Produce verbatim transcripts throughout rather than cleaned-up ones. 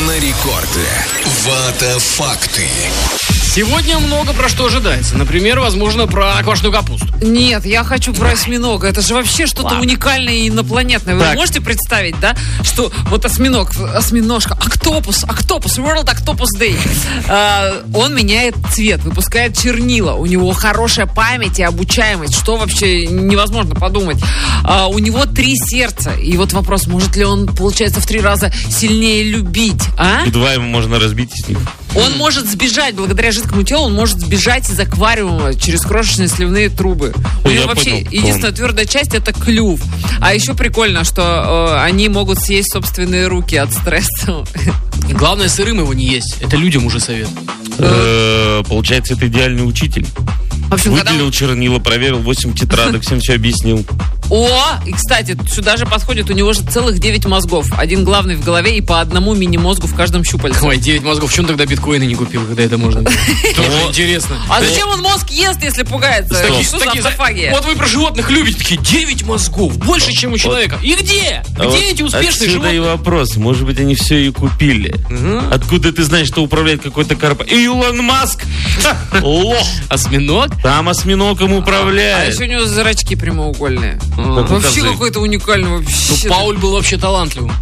на рекорде. Вата-факты. Сегодня много про что ожидается. Например, возможно, про квашеную капусту. Нет, я хочу про осьминога. Это же вообще что-то Ладно. уникальное и инопланетное. Вы Так. можете представить, да, что вот осьминог, осьминожка, октопус, октопус, World Octopus Day, э, он меняет цвет, выпускает чернила. У него хорошая память и обучаемость, что вообще невозможно подумать. Э, у него три сердца. И вот вопрос, может ли он, получается, в три раза сильнее любить, а? И два ему можно разбить из них. Он может сбежать, благодаря жидкому телу, он может сбежать из аквариума через крошечные сливные трубы. У Ой, него я вообще понял. единственная твердая часть — это клюв. А еще прикольно, что э, они могут съесть собственные руки от стресса. И главное, сырым его не есть. Это людям уже совет. Э, Получается, это идеальный учитель. В общем, когда Выделил он- чернила, проверил восемь тетрадок, всем все объяснил. О, и, кстати, сюда же подходит, у него же целых девять мозгов. Один главный в голове и по одному мини-мозгу в каждом щупальце. Ой, девять мозгов. Почему он тогда биткоины не купил, когда это можно было? Тоже интересно. А зачем он мозг ест, если пугается? Такие- Что за такие- автофагия? Вот вы про животных любите, такие девять мозгов, больше, чем у человека. И где? А Где вот эти успешные отсюда и животные? вопрос. Может быть, они все и купили. Откуда ты знаешь, что управляет какой-то корпо... Илон Маск! Лох! Осьминог? Там осьминог им А управляет. еще у него зрачки прямоугольные. А, Вообще покажи. какой-то уникальный Ну, вообще. Пауль был вообще талантливым.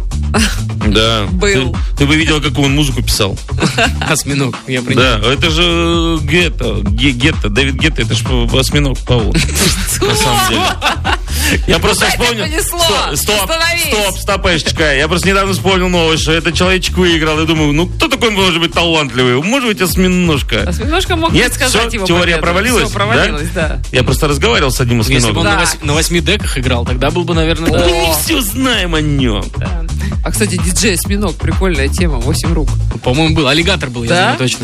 Да. Был. Ты, ты бы видел, какую он музыку писал. Осьминог, я принял. Да, это же Гетто. Ге- Гетто. Дэвид Гетто, это же осьминог Павел. На самом деле. Я просто Куда тебя вспомнил... понесло? Стоп, стоп, Остановись. стоп, стопешечка. Я просто недавно вспомнил новость, что этот человечек выиграл. И думаю, ну кто такой может быть талантливый? Может быть, осьминожка. Осьминожка мог Нет, предсказать всё, его теория победу. провалилась, Всё, провалилась, да. Я просто разговаривал с одним Если бы он осьминогом. на, Да. вось- на восьми деках играл, тогда был бы, наверное, да. Мы не все знаем о нем. А, кстати, диджей Осьминог, прикольная тема, восемь рук. По-моему, был. Аллигатор был, я Да? знаю точно.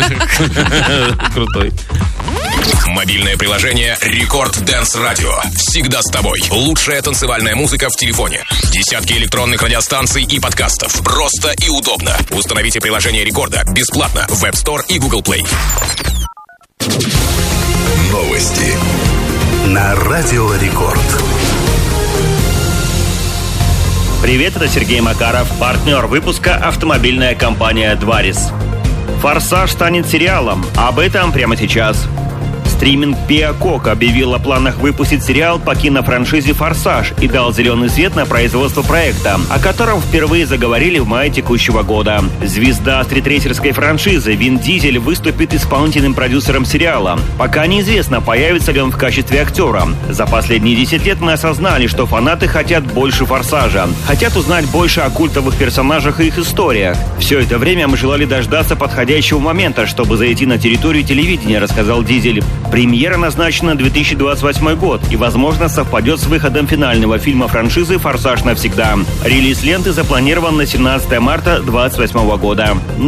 Крутой. Мобильное приложение Рекорд Дэнс Радио. Всегда с тобой. Лучшая танцевальная музыка в телефоне. Десятки электронных радиостанций и подкастов. Просто и удобно. Установите приложение Рекорда бесплатно в App Store и Google Play. Новости на Радио Рекорд. Привет, это Сергей Макаров. Партнер выпуска — автомобильная компания «Дварис». «Форсаж» станет сериалом. Об этом прямо сейчас. Стриминг Peacock объявил о планах выпустить сериал по кинофраншизе «Форсаж» и дал зеленый свет на производство проекта, о котором впервые заговорили в мае текущего года. Звезда стритрейсерской франшизы Вин Дизель выступит исполнительным продюсером сериала. Пока неизвестно, появится ли он в качестве актера. За последние десять лет мы осознали, что фанаты хотят больше «Форсажа». Хотят узнать больше о культовых персонажах и их историях. Все это время мы желали дождаться подходящего момента, чтобы зайти на территорию телевидения, рассказал Дизель. Премьера назначена на две тысячи двадцать восьмой год и, возможно, совпадет с выходом финального фильма франшизы «Форсаж навсегда». Релиз ленты запланирован на семнадцатое марта две тысячи двадцать восьмого года.